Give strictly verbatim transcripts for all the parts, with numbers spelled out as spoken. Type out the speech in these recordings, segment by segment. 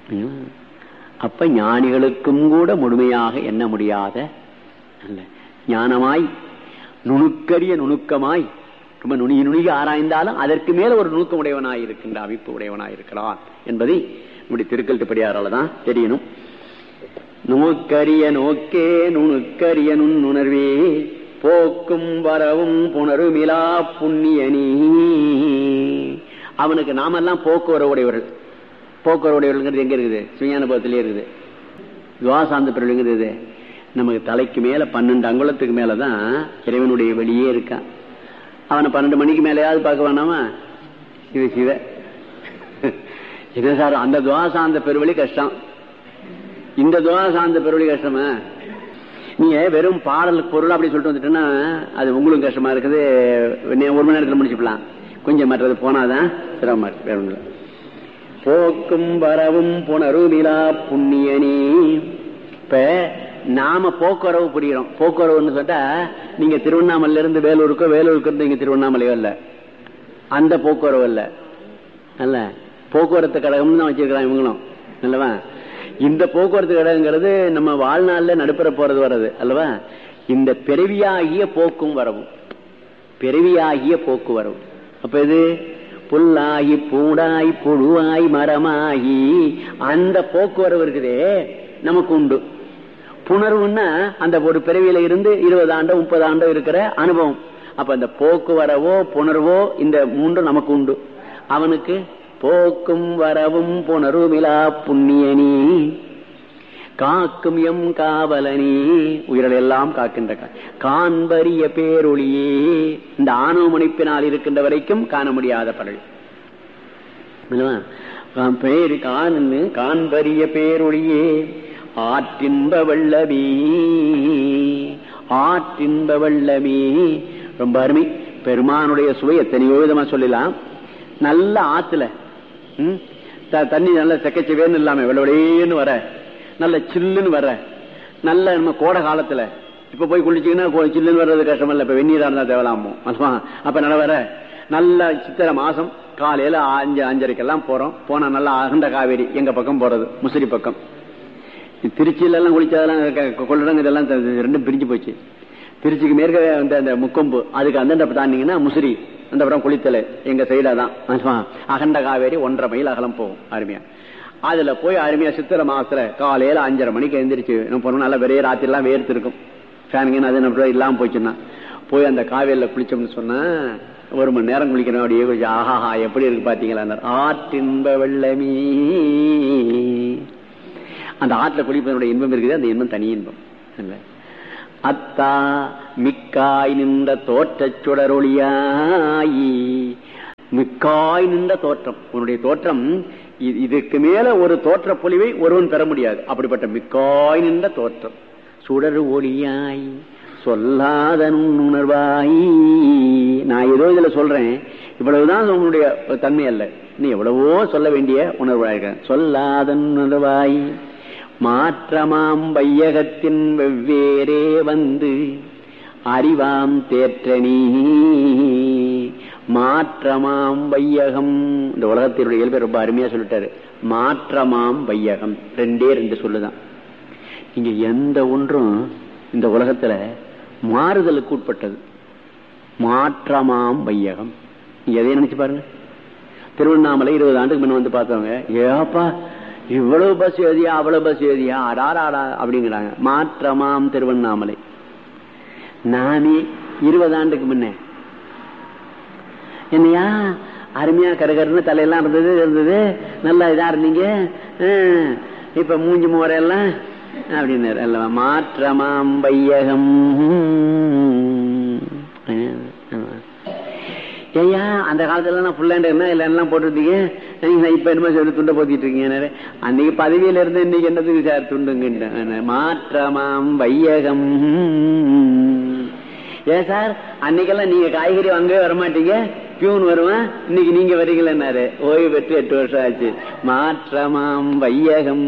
அப்ப ஞானிகளுக்கும் கூட முழுமையாக எண்ண முடியாத ஞானமாய் நுணுக்கரிய நுணுக்கமாய் ரொம்ப நுணுகி நுணுகி ஆராய்ந்தாலும் அதற்கு மேல ஒரு நுணுக்கம் உடையவனாய் இருக்கின்ற அமைப்பு உடையவனாய் இருக்கிறான் என்பதை நம்முடைய திருக்கல்ட்டுப்படியாரால தான் தெரியணும். நோக்கரிய நோக்கே நுணுக்கரிய நுண்ணுணர்வே போக்கும் வரவும் புணருமிலா புண்ணியனி. அவனுக்கு நாமெல்லாம் போக்குவரவு உடையவர்கள். போக்குவரவு உடையவர்கள் எங்க இருக்குது? சிவஞானபோதத்திலே இருக்குது. துவாசாந்த பிறகுங்கிறது நமக்கு தலைக்கு மேல பன்னெண்டு அங்குலத்துக்கு மேலதான் இறைவனுடைய வெளியே இருக்கான். அவனை பன்னெண்டு மணிக்கு மேலேயாவது பார்க்க வேணாமா? இது சிவ என்ன சார், அந்த துவாசாந்த பெருவழி கஷ்டம், இந்த துவாசாந்த பெருவழி கஷ்டமா? நீங்க வெறும் பாடல் பொருள் அப்படி சொல்லிட்டு வந்துட்டேன்னா அது உங்களுக்கு கஷ்டமா இருக்குது. ஒரு மணி நேரத்தில் முடிச்சுக்கலாம். கொஞ்சம் மற்றது போனாதான் சிரமமா இருக்கு. வேற ஒண்ணு போக்கும் வரவும் புணருமிலா புண்ணியனி. இப்ப நாம போக்குவரவு புரிகிறோம். போக்குவரவுன்னு சொல்லிட்டா நீங்க திருவண்ணாமலையில இருந்து வேலூருக்கோ வேலூருக்கு இருந்து இங்க திருவண்ணாமலையோ இல்ல, அந்த போக்குவரவு இல்ல. அல்ல, போக்குவரத்து கழகம் தான் வச்சிருக்கிறான் இவங்களும் அல்லவா. இந்த போக்குவரத்து கழகங்கிறது நம்ம வாழ்நாள்ல நடுப்புற போறது வர்றது அல்லவா. இந்த பிறவியாகிய போக்கும் வரவும், பிறவியாகிய போக்குவரவு. அப்ப இது புல்லாகி பூடாய் புழுவாய் மரமாகி அந்த போக்குவரவு இருக்குதே நமக்கு உண்டு. புணர்வுன்னா அந்த ஒரு பிறவியில இருந்து இருபது ஆண்டோ முப்பது ஆண்டோ இருக்கிற அனுபவம். அப்ப அந்த போக்குவரவோ புணர்வோ இந்த மூன்று நமக்கு உண்டு. அவனுக்கு போக்கும் வரவும் புணருமிலா புண்ணியனி காக்கும் எம் காவலனி. உயிர்கள் எல்லாம் காக்கின்ற காண்பரிய பேரொழியே. இந்த ஆணவ முனைப்பினால் இருக்கின்ற வரைக்கும் காண முடியாத படல் பேரு காணு காண்பரிய பேரொழியே ஆற்றின்ப வல்லமே. ஆற்றின்ப வல்லமே ரொம்ப அருமை. பெருமானுடைய சுவை எத்தனையோ விதமா சொல்லலாம். நல்ல ஆத்துல தண்ணி நல்ல செக்கச்சவேன்னு இல்லாம வெள்ளவெளியேன்னு வர, நல்ல சில்லுன்னு வர, நல்ல நம்ம கோடை காலத்துல இப்ப போய் குளிச்சீங்கன்னா சில்லுன்னு வர்றது கஷ்டம் இல்ல. இப்ப வெந்நீரா இருந்தா தேவலாமோ அப்ப நல்ல வர நல்ல சித்திரை மாசம் காலையில அஞ்சு அஞ்சரைக்கெல்லாம் போறோம். போனா நல்லா அகண்ட காவேரி எங்க பக்கம் போறது, முசிறி பக்கம். திருச்சியில எல்லாம் குளிச்சதெல்லாம் கொள்ளடங்க இதெல்லாம் ரெண்டும் பிரிஞ்சு போச்சு. திருச்சிக்கு மேற்க அந்த முக்கொம்பு அதுக்கு அந்த தாண்டிங்கன்னா முசிறி, அந்த அப்புறம் குளித்தலை எங்க சைடா தான். அகண்ட காவேரி ஒன்றரை மைல் அகலம் போகும் அருமையா. அதுல போய் அருமையா சித்திரை மாசத்துல காலையில அஞ்சரை மணிக்கு எழுந்திரிச்சு போனோம். நல்லா வெறைய ராத்திரி எல்லாம் வேர்த்து இருக்கும். ஃபேனுங்க அது நம்ம இல்லாம போச்சுன்னா போய் அந்த காவேரியில குளிச்சோம்னு சொன்னா ஒரு மணி நேரம் குளிக்கணும். அப்படியே கொஞ்சம் ஆஹாஹா எப்படி இருக்கு பாத்தீங்களா. ஆற்றின்ப வெள்ளமீ. அந்த ஆற்றுல குளிப்பதனுடைய இன்பம் இருக்குது. அந்த இன்பம் தனி இன்பம் இல்ல. அத்தா மிக்காய் நின்ற தோற்ற சுடரொளியாயி. மிக்காய் நின்ற தோற்றம், உன்னுடைய தோற்றம் இதுக்கு மேல ஒரு தோற்ற பொலிவை ஒருவன் பெற முடியாது. அப்படிப்பட்ட மிக்காய் நின்ற தோற்றம் சுடர் ஒளியாய் சொல்லாத உணர்வாய். நான் ஏதோ இதுல சொல்றேன், இவ்வளவுதான் உன்னுடைய தன்மை அல்ல, நீ எவ்வளவோ சொல்ல வேண்டிய உணர்வாய். சொல்லாத உணர்வாய் மாற்றமாம் வையகத்தின் வெவ்வேறே வந்து அறிவாம் தேற்றனி. மாற்றமாம் வையகம், இந்த உலகத்தினுடைய இயல்பை ரொம்ப அருமையா சொல்லிட்டாரு. மாற்றமாம் வையகம் ரெண்டே ரெண்டு சொல்லுதான். இங்க எந்த ஒன்றும் இந்த உலகத்துல மாறுதலுக்கு உட்பட்டது. மாற்றமாம் வையகம். நீங்க எதையும் நினைச்சு பாருங்க. திருவண்ணாமலை இருபது ஆண்டுக்கு முன்ன வந்து பார்த்தவங்க, ஏப்பா இவ்வளவு பஸ் ஏதியா அவ்வளவு பஸ் ஏதியா அடாராடா அப்படிங்கிறாங்க. மாற்றமாம் திருவண்ணாமலை. நானே இருபது ஆண்டுக்கு முன்ன என்னையா அருமையா கருகருன்னு தலையெல்லாம் இருந்தது இருந்தது நல்லா இதா இருந்தீங்க, இப்ப மூஞ்சி முறையெல்லாம் அப்படின்னாரு அல்லவா. மாற்றமாம் வையகம். ஐயா அந்த காலத்துல நான் ஃபுல்லாண்டு இல்ல எல்லாம் போட்டுருந்தீங்க, நீங்க இப்ப என்னமோ சொல்லி துண்டை போத்திட்டு இருக்கீங்க. அன்னைக்கு பதவியில இருந்து இன்னைக்கு என்னதுக்கு சார் துண்டுங்க. மாற்றமாம் வையகம். ஏன் சார் அன்னைக்கெல்லாம் நீங்க காய்கறி வாங்கவே வரமாட்டீங்க, பியூன் வருவான், இன்னைக்கு நீங்க வரீங்களேன்னாரு. ஓய்வு பெற்று எட்டு வருஷம் ஆச்சு. மாற்றமாம் வையகம்.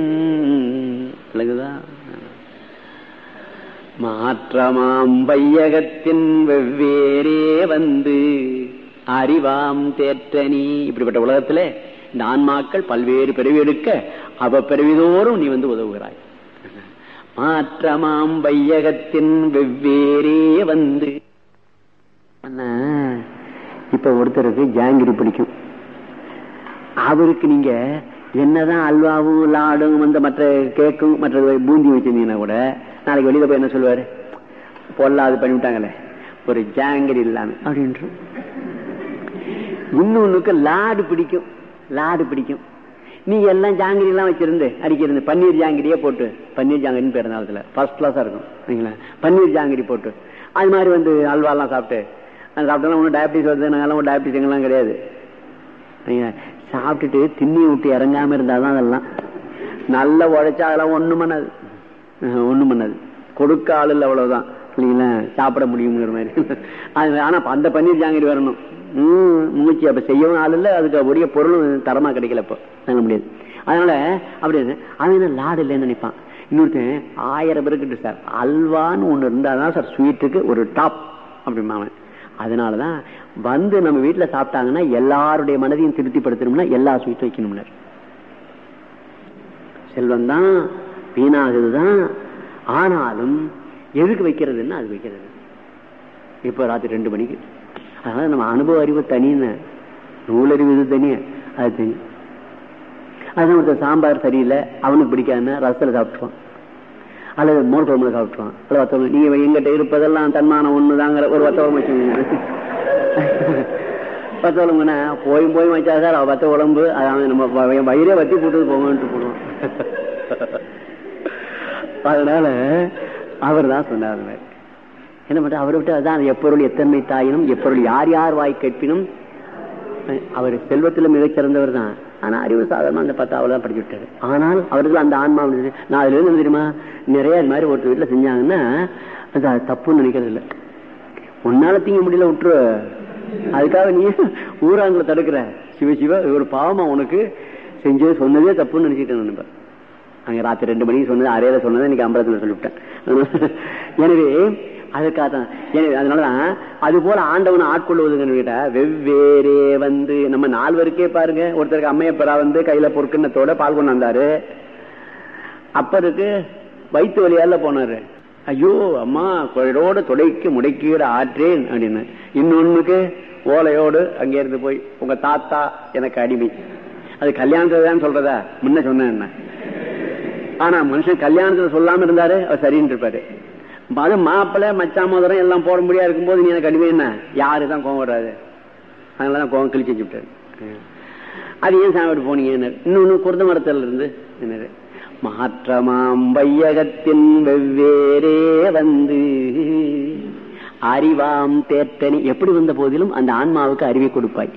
மாற்றமாம் வையகத்தின் வெவ்வேறே வந்து அறிவாம் தேற்றனி. இப்படிப்பட்ட உலகத்துல இந்த ஆன்மாக்கள் பல்வேறு பிறவி எடுக்க அவ பிறவிதோறும் நீ வந்து உதவுகிறாய். மாற்றமாம் வையகத்தின் வெவ்வேறே வந்து. இப்ப ஒருத்தருக்கு ஜாங்கிரி பிடிக்கும், அவருக்கு நீங்க என்னதான் அல்வாவும் லாடும் வந்து மற்ற கேக்கும் மற்ற பூந்தி வச்சிருந்தீங்கன்னா கூட நாளைக்கு வெளியில போய் என்ன சொல்லுவாரு, பொல்லாது பண்ணிவிட்டாங்களே ஒரு ஜாங்கிரி இல்லாம அப்படின்ற. இன்னொன்னுக்கு லாடு பிடிக்கும், லாடு பிடிக்கும். நீ எல்லாம் ஜாங்கிரி எல்லாம் வச்சிருந்து அடிக்கிறது பன்னீர் ஜாங்கிரியே போட்டு, பன்னீர் ஜாங்கிரின்னு பேர் காலத்துல ஃபர்ஸ்ட் கிளாஸா இருக்கும், பன்னீர் ஜாங்கிரி போட்டு அது மாதிரி வந்து அல்வாலாம் சாப்பிட்டு சாப்பிட்டா ஒன்றும் டயபிட்டிஸ் வருது, நாங்கெல்லாம் ஒரு டயபிட்டிஸ் எங்கெல்லாம் கிடையாது. சாப்பிட்டுட்டு திண்ணி விட்டு இறங்காம இருந்தாதான் அதெல்லாம் நல்ல உழைச்சா அதெல்லாம் ஒண்ணும் பண்ணாது, ஒண்ணும் பண்ணாது. கொடுக்க ஆள் இல்லை அவ்வளவுதான் இல்லைங்களா, சாப்பிட முடியுங்கிற மாதிரி. ஆனா அந்த பன்னீர் ஜாங்கிரி வரணும், உம் மூச்சு அப்ப செய்யவும் ஆள் இல்லை, அதுக்கு உரிய பொருளும் தரமா கிடைக்கல, இப்போ சொல்ல முடியாது. அதனால அப்படி அவன் லாடு இல்லைன்னு நினைப்பான். இன்னொருத்தன் ஆயிரம் பேருக்கு சார் அல்வான்னு ஒண்ணு இருந்தாதான் சார் ஸ்வீட்டுக்கு ஒரு டாப் அப்படிமாவன். அதனாலதான் வந்து நம்ம வீட்டுல சாப்பிட்டாங்கன்னா எல்லாருடைய மனதையும் திருப்திப்படுத்தணும்னா எல்லா ஸ்வீட்டும் வைக்கணும்ல. செல்வம் தான் வீணாகுதுதான், ஆனாலும் எதுக்கு வைக்கிறதுன்னா அது வைக்கிறது. இப்ப ராத்திரி ரெண்டு மணிக்கு அதனால நம்ம அனுபவ அறிவு தனின்னு, நூலறிவு இது தனிய, அது தனி. அதுதான் ஒருத்தர் சாம்பார் சரியில்லை அவனுக்கு பிடிக்காதுன்னா ரசத்துல சாப்பிட்டுருவான், அல்லது மோர் குழம்புல சாப்பிட்டுருவான். அல்லது வத்தவங்க நீங்க எங்கிட்ட இருப்பதெல்லாம் தன்மானம் ஒண்ணுதாங்கிற ஒரு வத்தவளம் வச்சுக்கோங்க. வத்தவளம்னா போயும் போய் வச்சா சார் வத்த உடம்பு அதான் நம்ம வயிறே வத்தி போட்டு போங்கன்ட்டு போடுவோம். அதனால அவர் தான் சொன்னார் என்ன பண்ற, அவரை விட்டு அதான் எப்பொருள் எத்தன்மை தாயினும் எப்பொருள் யார் யார் வாய் கேட்பினும். அவர் செல்வத்தில் மிகச்சிறந்தவர் தான், ஆனா அறிவு சாதாரணமா அந்த பத்தாவது தான் படிச்சு விட்டாரு. ஆனால் அவருக்கு அந்த ஆன்மா நான் அதுல இருந்து தெரியுமா நிறைய இது மாதிரி ஒருத்தர் வீட்டுல செஞ்சாங்கன்னா அது தப்புன்னு நினைக்கிறது இல்லை. உன்னால தீங்க முடியல விட்டுரு, அதுக்காக நீ ஊராங்களை தடுக்கிற. சிவ சிவ ஒரு பாவமா உனக்கு செஞ்சு சொன்னதே தப்புன்னு நினைச்சிட்டு நினைப்பேன். அங்க ராத்திரி ரெண்டு மணிக்கு சொன்னது அறையில சொன்னதை இன்னைக்கு அம்பலத்துல சொல்லிவிட்டேன். எனவே அதுக்காக தான். எனவே அதனாலதான் அது போல ஆண்டவனை ஆட்கொள்வதுன்னு கேட்டா வெவ்வேறே வந்து நம்ம நால்வருக்கே பாருங்க. ஒருத்தருக்கு அம்மையப்பரா வந்து கையில பொற்கிண்ணத்தோட பால் கொண்டு வந்தாரு, அப்பருக்கு வயிற்று வழியால போனாரு. ஐயோ அம்மா குழலோட தொடைக்கு முடைக்கீட ஆற்றேன் அப்படின்னு. இன்னொன்னுக்கு ஓலையோடு அங்கே இருந்து போய் உங்க தாத்தா எனக்கு அடிமை. அது கல்யாணத்துலதான் சொல்றதா முன்ன சொன்ன என்ன, ஆனா மனுஷன் கல்யாணத்துல சொல்லாம இருந்தாரு அவர் சரின்னு இருப்பாரு. அது மாப்பிள்ள மச்சான் மோதிரம் எல்லாம் போட முடியா இருக்கும்போது நீ எனக்கு அடிமை என்ன, யாருதான் கோவம் வராது. அதனாலதான் கோவம் கிழிச்சு வச்சுட்டாரு. அது ஏன் சாப்பிட்டு போனீங்க. இன்னொன்னு குருத மரத்துல இருந்து என்னது மாற்றமாம் வையகத்தின் வெவ்வேறே வந்து அறிவாம் தேற்றனி. எப்படி வந்த போதிலும் அந்த ஆன்மாவுக்கு அறிவை கொடுப்பாய்.